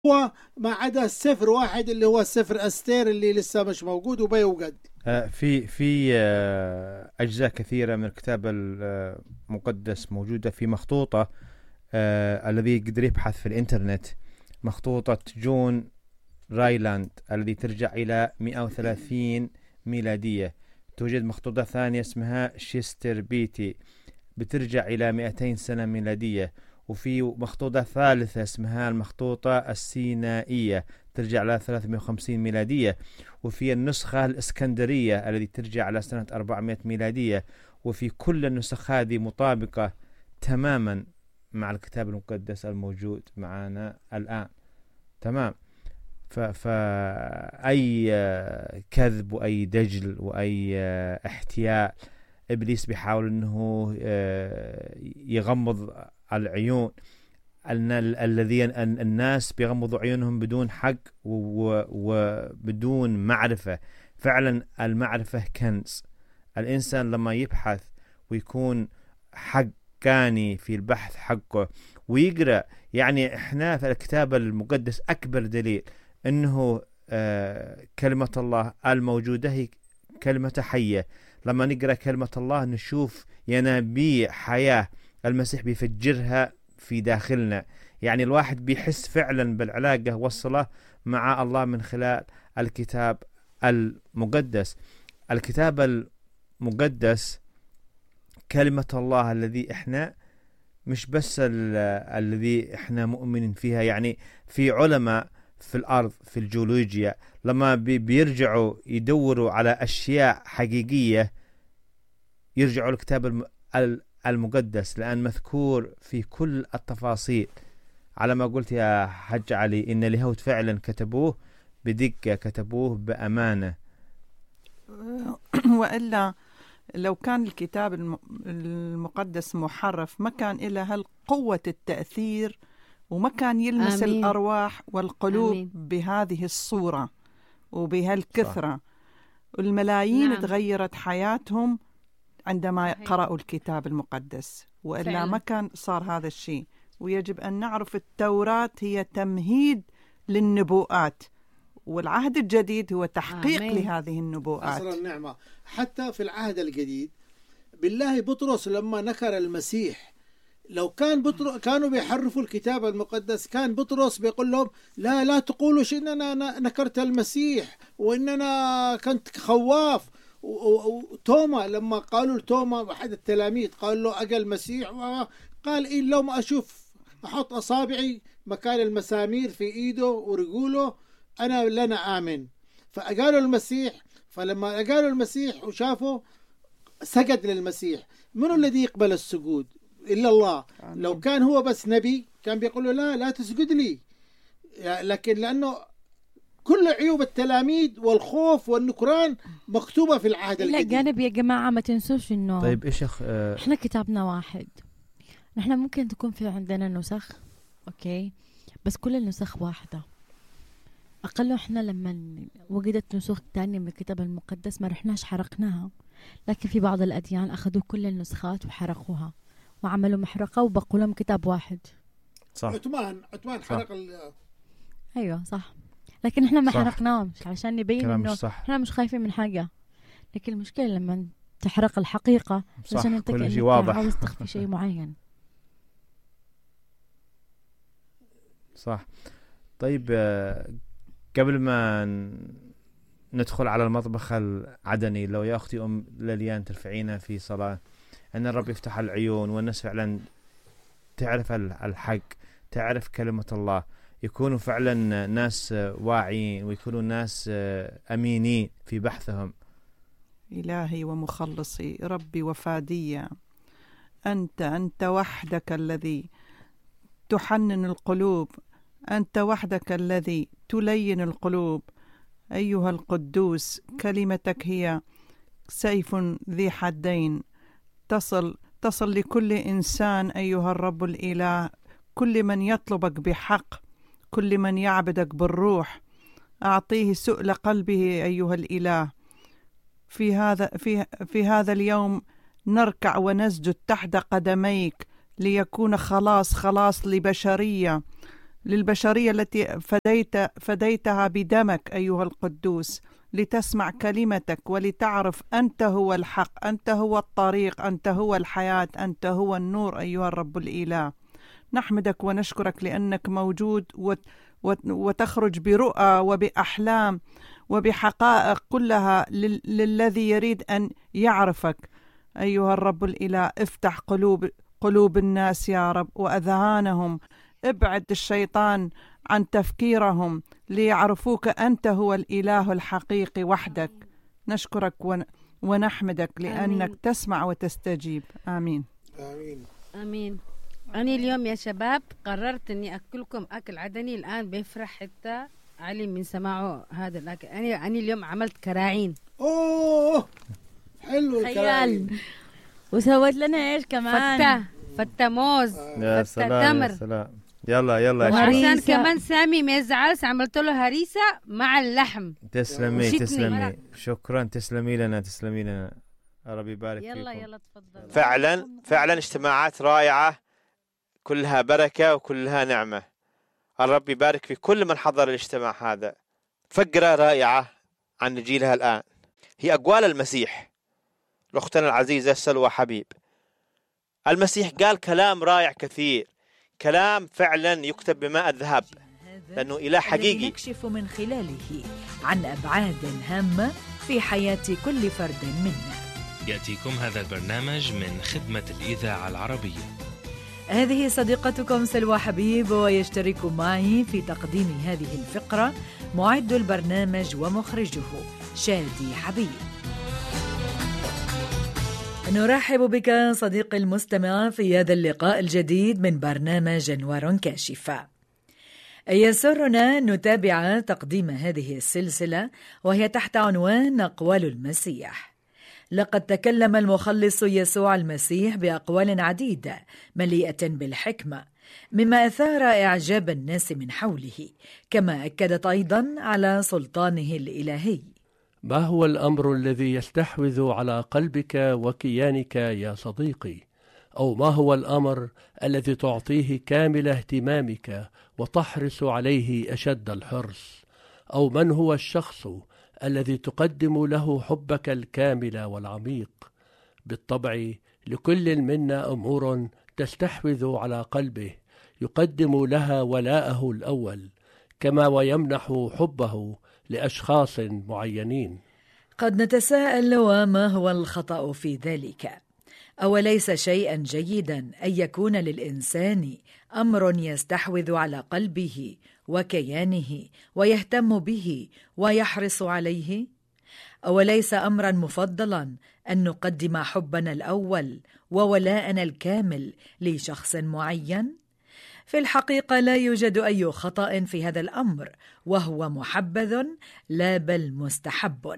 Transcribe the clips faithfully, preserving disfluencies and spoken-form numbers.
هو ما عدا السفر واحد اللي هو السفر أستير اللي لسه مش موجود وبيوجد. آه، في في آه، أجزاء كثيرة من الكتاب المقدس موجودة في مخطوطة. آه، الذي يقدر يبحث في الإنترنت مخطوطة جون رايلاند الذي ترجع إلى مئة وثلاثين ميلادية. توجد مخطوطة ثانية اسمها شيستر بيتي بترجع إلى مئتين سنة ميلادية. وفي مخطوطة ثالثة اسمها المخطوطة السينائية ترجع إلى ثلاثمئة وخمسين ميلادية. وفي النسخة الإسكندرية التي ترجع إلى سنة أربعمئة ميلادية. وفي كل النسخ هذه مطابقة تماما مع الكتاب المقدس الموجود معنا الآن. تمام. فأي كذب وأي دجل وأي احتيال إبليس بيحاول أنه يغمض العيون الذين الناس بيغمضوا عيونهم بدون حق وبدون معرفة. فعلا المعرفة كنز. الإنسان لما يبحث ويكون حقاني في البحث حقه ويقرأ، يعني إحنا في الكتاب المقدس أكبر دليل أنه آه كلمة الله الموجودة هي كلمة حية. لما نقرأ كلمة الله نشوف ينابيع حياة المسيح بيفجرها في داخلنا. يعني الواحد بيحس فعلا بالعلاقة والصلة مع الله من خلال الكتاب المقدس. الكتاب المقدس كلمة الله الذي إحنا مش بس الذي إحنا مؤمنين فيها. يعني في علماء في الأرض في الجيولوجيا لما بيرجعوا يدوروا على أشياء حقيقية يرجعوا للكتاب المقدس لأن مذكور في كل التفاصيل. على ما قلت يا حج علي إن اليهود فعلا كتبوه بدقة، كتبوه بأمانة. وإلا لو كان الكتاب المقدس محرف ما كان إلا هالقوة التأثير وما كان يلمس آمين. الأرواح والقلوب آمين. بهذه الصورة وبهالكثرة. والملايين نعم. تغيرت حياتهم عندما قرأوا الكتاب المقدس، وإلا فعلا. ما كان صار هذا الشيء. ويجب أن نعرف التوراة هي تمهيد للنبوءات، والعهد الجديد هو تحقيق آمين. لهذه النبوءات. أصل النعمة حتى في العهد الجديد. بالله بطرس لما نكر المسيح، لو كان بطرس كانوا بيحرفوا الكتاب المقدس كان بطرس بيقول لهم لا لا تقولوا إننا نكرت المسيح وإننا كنت خواف. وتوما لما قالوا لتوما أحد التلاميذ قال له أجل المسيح، قال إن لو ما أشوف أحط أصابعي مكان المسامير في إيده ورجوله أنا لنا آمن. فقالوا المسيح، فلما قالوا المسيح وشافوا سجد للمسيح. من الذي يقبل السجود إلا الله. آمين. لو كان هو بس نبي كان بيقول له لا لا تسجد لي، لكن لأنه كل عيوب التلاميذ والخوف والنكران مكتوبة في العهد الجديد. لا جانب يا جماعة ما تنسوش إنه طيب إيش أخ... اه... إحنا كتابنا واحد. نحن ممكن تكون في عندنا نسخ أوكي بس كل النسخ واحدة. أقل إحنا لما وجدت نسخ تانية من الكتاب المقدس ما رحناش حرقناها، لكن في بعض الأديان أخذوا كل النسخات وحرقوها وعملوا محرقة وبقوا لهم كتاب واحد. صح. عثمان عثمان حرق ال... أيوة صح. لكن إحنا ما حرقناهمش عشان نبين إنه إحنا مش خايفين من حاجة. لكن المشكلة لما تحرق الحقيقة عشان أنت كأنك عاوز تخفي شيء معين. صح. طيب قبل ما ندخل على المطبخ العدني، لو يا أختي أم ليليان ترفعينا في صلاة أن الرب يفتح العيون والناس فعلا تعرف الحق، تعرف كلمة الله، يكونوا فعلا ناس واعيين ويكونوا ناس أمينين في بحثهم. إلهي ومخلصي ربي وفادي، أنت أنت وحدك الذي تحنن القلوب، أنت وحدك الذي تلين القلوب. أيها القدوس كلمتك هي سيف ذي حدين تصل تصل لكل إنسان أيها الرب الإله، كل من يطلبك بحق، كل من يعبدك بالروح. أعطيه سؤل قلبه أيها الإله. في هذا في في هذا اليوم نركع ونسجد تحت قدميك ليكون خلاص خلاص لبشرية للبشرية التي فديت فديتها بدمك أيها القدوس، لتسمع كلمتك ولتعرف أنت هو الحق، أنت هو الطريق، أنت هو الحياة، أنت هو النور أيها الرب الإله. نحمدك ونشكرك لأنك موجود وتخرج برؤى وبأحلام وبحقائق كلها للذي يريد أن يعرفك أيها الرب الإله. افتح قلوب قلوب الناس يا رب وأذهانهم، ابعد الشيطان عن تفكيرهم ليعرفوك أنت هو الإله الحقيقي وحدك. نشكرك ونحمدك لأنك آمين. تسمع وتستجيب. آمين آمين آمين. أنا اليوم يا شباب قررت أني أكلكم أكل عدني. الآن بيفرح حتى علي من سماعه هذا الأكل. أنا أنا اليوم عملت كراعين. أوه حلو الكراعين. وسويت لنا إيش كمان؟ فتة فتة موز، يا فتة سلام تمر. يا سلام. يلا يلا يا عشان كمان سامي ما يزعلش عملت له هريسة مع اللحم. تسلمي تسلمي، شكرا، تسلمي لنا تسلمي لنا، ربي يبارك فيكم. يلا يلا تفضل. فعلا فعلا اجتماعات رائعة كلها بركة وكلها نعمة. الرب يبارك في كل من حضر الاجتماع هذا. فقرة رائعة عن نجيلها الآن هي أقوال المسيح. لأختنا العزيزة سلوى حبيب، المسيح قال كلام رائع كثير، كلام فعلا يكتب بماء الذهب، لأنه إله حقيقي نكشف من خلاله عن أبعاد هامة في حياة كل فرد منا. يأتيكم هذا البرنامج من خدمة الإذاعة العربية. هذه صديقتكم سلوى حبيب، ويشترك معي في تقديم هذه الفقرة معد البرنامج ومخرجه شادي حبيب. نرحب بك صديقي المستمع في هذا اللقاء الجديد من برنامج أنوار كاشفة. يسرنا نتابع تقديم هذه السلسلة وهي تحت عنوان أقوال المسيح. لقد تكلم المخلص يسوع المسيح بأقوال عديدة مليئة بالحكمة، مما أثار إعجاب الناس من حوله، كما أكدت أيضا على سلطانه الإلهي. ما هو الأمر الذي يستحوذ على قلبك وكيانك يا صديقي؟ أو ما هو الأمر الذي تعطيه كامل اهتمامك وتحرص عليه أشد الحرص؟ أو من هو الشخص الذي تقدم له حبك الكامل والعميق؟ بالطبع لكل منا أمور تستحوذ على قلبه، يقدم لها ولاءه الأول، كما ويمنح حبه لأشخاص معينين. قد نتساءل وما هو الخطأ في ذلك؟ أوليس شيئا جيدا أن يكون للإنسان أمر يستحوذ على قلبه وكيانه ويهتم به ويحرص عليه؟ أوليس أمرا مفضلا أن نقدم حبنا الأول وولاءنا الكامل لشخص معين؟ في الحقيقة لا يوجد أي خطأ في هذا الأمر، وهو محبذ لا بل مستحب.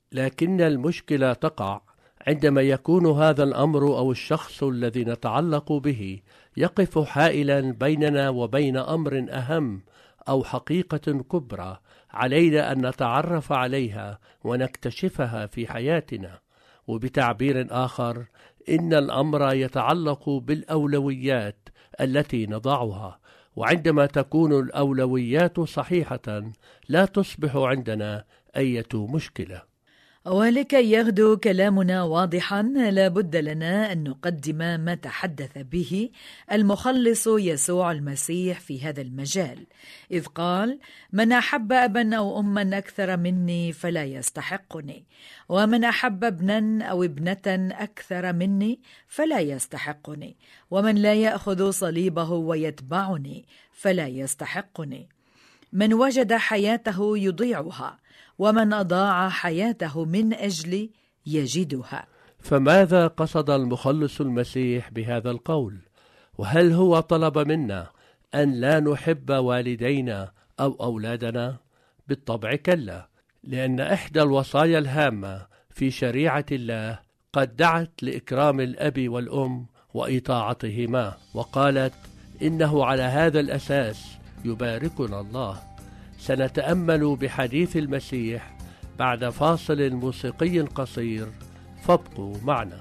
لكن المشكلة تقع عندما يكون هذا الأمر أو الشخص الذي نتعلق به يقف حائلا بيننا وبين أمر أهم أو حقيقة كبرى علينا أن نتعرف عليها ونكتشفها في حياتنا. وبتعبير آخر، إن الأمر يتعلق بالأولويات التي نضعها، وعندما تكون الأولويات صحيحة لا تصبح عندنا أي مشكلة. ولكي يغدو كلامنا واضحا لا بد لنا أن نقدم ما تحدث به المخلص يسوع المسيح في هذا المجال، إذ قال: من أحب أبا أو أما أكثر مني فلا يستحقني، ومن أحب ابنا أو ابنة أكثر مني فلا يستحقني، ومن لا يأخذ صليبه ويتبعني فلا يستحقني. من وجد حياته يضيعها، ومن أضاع حياته من أجلي يجدها. فماذا قصد المخلص المسيح بهذا القول؟ وهل هو طلب منا أن لا نحب والدينا أو أولادنا؟ بالطبع كلا، لأن إحدى الوصايا الهامة في شريعة الله قد دعت لإكرام الأب والأم وإطاعتهما، وقالت: إنه على هذا الأساس يباركنا الله. سنتأمل بحديث المسيح بعد فاصل موسيقي قصير، فابقوا معنا.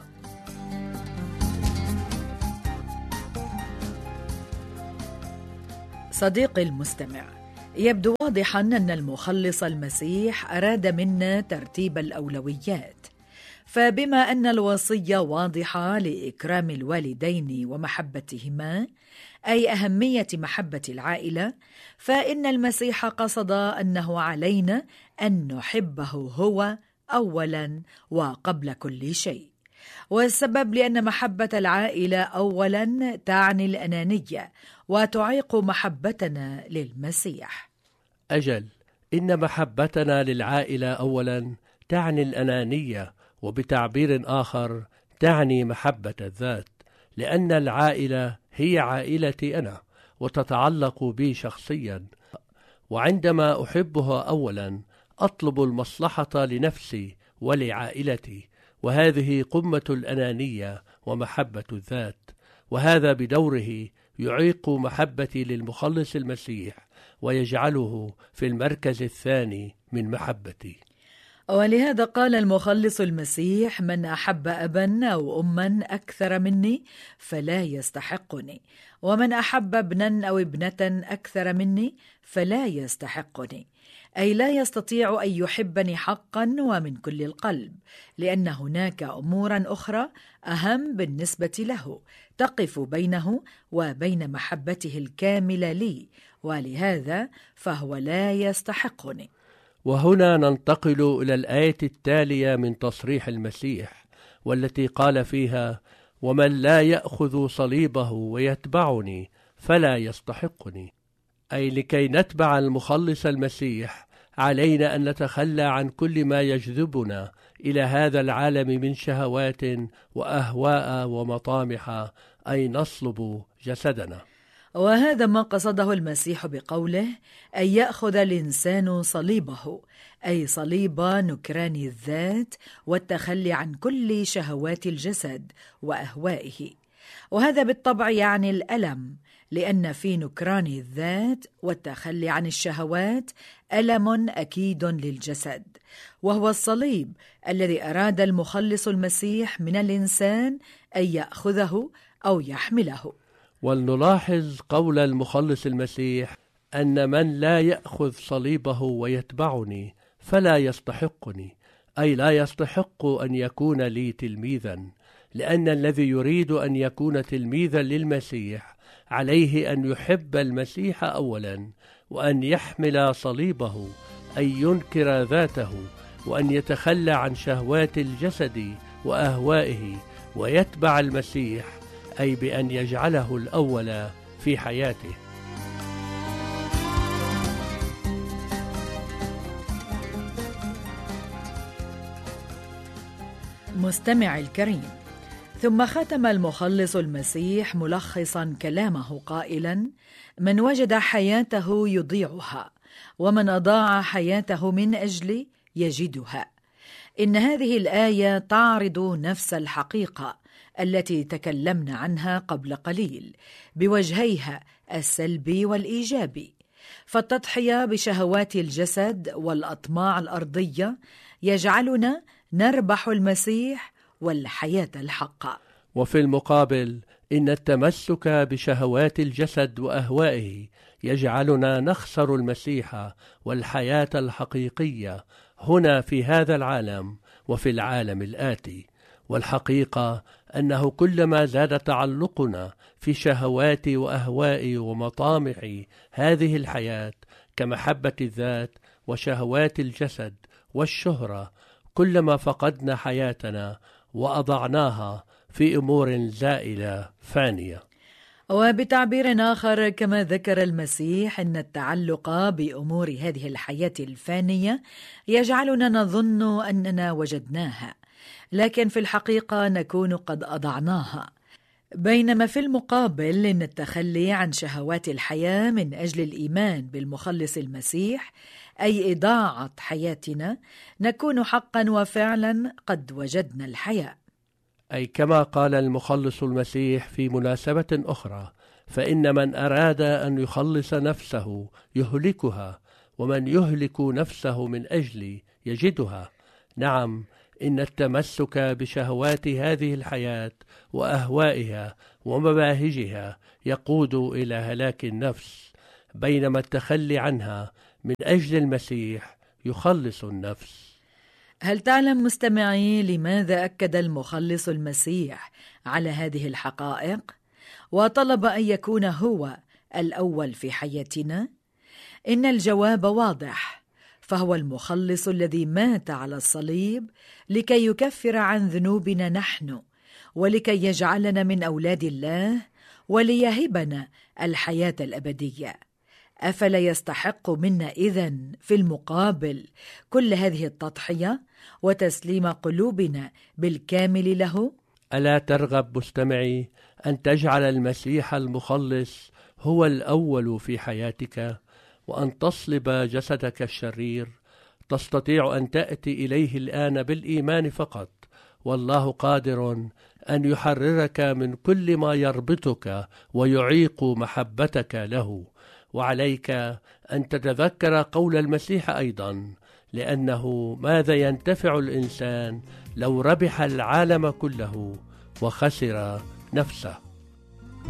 صديقي المستمع، يبدو واضحا أن المخلص المسيح أراد منا ترتيب الأولويات، فبما أن الوصية واضحة لإكرام الوالدين ومحبتهما، أي أهمية محبة العائلة، فإن المسيح قصد أنه علينا أن نحبه هو أولا وقبل كل شيء. والسبب لأن محبة العائلة أولا تعني الأنانية وتعيق محبتنا للمسيح. أجل، إن محبتنا للعائلة أولا تعني الأنانية، وبتعبير آخر تعني محبة الذات، لأن العائلة هي عائلتي أنا وتتعلق بي شخصيا، وعندما أحبها أولا أطلب المصلحة لنفسي ولعائلتي، وهذه قمة الأنانية ومحبة الذات، وهذا بدوره يعيق محبتي للمخلص المسيح ويجعله في المركز الثاني من محبتي. ولهذا قال المخلص المسيح: من أحب أبا أو أما أكثر مني فلا يستحقني، ومن أحب ابنا أو ابنة أكثر مني فلا يستحقني، أي لا يستطيع أن يحبني حقا ومن كل القلب، لأن هناك أمورا أخرى أهم بالنسبة له تقف بينه وبين محبته الكاملة لي، ولهذا فهو لا يستحقني. وهنا ننتقل إلى الآية التالية من تصريح المسيح، والتي قال فيها: ومن لا يأخذ صليبه ويتبعني فلا يستحقني. أي لكي نتبع المخلص المسيح علينا أن نتخلى عن كل ما يجذبنا إلى هذا العالم من شهوات وأهواء ومطامح، أي نصلب جسدنا. وهذا ما قصده المسيح بقوله: أن يأخذ الإنسان صليبه، أي صليب نكران الذات والتخلي عن كل شهوات الجسد وأهوائه. وهذا بالطبع يعني الألم، لأن في نكران الذات والتخلي عن الشهوات ألم أكيد للجسد، وهو الصليب الذي أراد المخلص المسيح من الإنسان أن يأخذه أو يحمله. ولنلاحظ قول المخلص المسيح أن من لا يأخذ صليبه ويتبعني فلا يستحقني، أي لا يستحق أن يكون لي تلميذا، لأن الذي يريد أن يكون تلميذا للمسيح عليه أن يحب المسيح أولا، وأن يحمل صليبه، أي ينكر ذاته، وأن يتخلى عن شهوات الجسد وأهوائه ويتبع المسيح، أي بأن يجعله الأول في حياته. مستمع الكريم، ثم ختم المخلص المسيح ملخصا كلامه قائلا: من وجد حياته يضيعها، ومن أضاع حياته من أجلي يجدها. إن هذه الآية تعرض نفس الحقيقة التي تكلمنا عنها قبل قليل بوجهيها السلبي والإيجابي. فالتضحية بشهوات الجسد والأطماع الأرضية يجعلنا نربح المسيح والحياة الحقة. وفي المقابل إن التمسك بشهوات الجسد وأهوائه يجعلنا نخسر المسيح والحياة الحقيقية هنا في هذا العالم وفي العالم الآتي. والحقيقة أنه كلما زاد تعلقنا في شهوات وأهواء ومطامع هذه الحياة كمحبة الذات وشهوات الجسد والشهرة، كلما فقدنا حياتنا وأضعناها في أمور زائلة فانية. وبتعبير آخر، كما ذكر المسيح أن التعلق بأمور هذه الحياة الفانية يجعلنا نظن أننا وجدناها، لكن في الحقيقة نكون قد أضعناها. بينما في المقابل إن التخلي عن شهوات الحياة من أجل الإيمان بالمخلص المسيح، أي إضاعة حياتنا، نكون حقا وفعلا قد وجدنا الحياة. أي كما قال المخلص المسيح في مناسبة أخرى: فإن من أراد أن يخلص نفسه يهلكها، ومن يهلك نفسه من أجلي يجدها. نعم، إن التمسك بشهوات هذه الحياة وأهوائها ومباهجها يقود إلى هلاك النفس، بينما التخلي عنها من أجل المسيح يخلص النفس. هل تعلم مستمعي لماذا أكد المخلص المسيح على هذه الحقائق وطلب أن يكون هو الأول في حياتنا؟ إن الجواب واضح، فهو المخلص الذي مات على الصليب لكي يكفر عن ذنوبنا نحن، ولكي يجعلنا من أولاد الله، وليهبنا الحياة الأبدية. أفلا يستحق منا إذن في المقابل كل هذه التضحية وتسليم قلوبنا بالكامل له؟ ألا ترغب مستمعي أن تجعل المسيح المخلص هو الأول في حياتك، وأن تصلب جسدك الشرير؟ تستطيع أن تأتي إليه الآن بالإيمان فقط، والله قادر أن يحررك من كل ما يربطك ويعيق محبتك له. وعليك أن تتذكر قول المسيح أيضا، لأنه ماذا ينتفع الإنسان لو ربح العالم كله وخسر نفسه؟